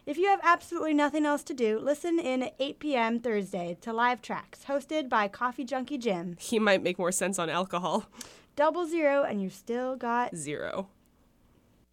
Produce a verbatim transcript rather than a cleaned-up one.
If you have absolutely nothing else to do, listen in at eight p.m. Thursday to Live Tracks, hosted by Coffee Junkie Jim. He might make more sense on alcohol. Double zero, and you still got Zero.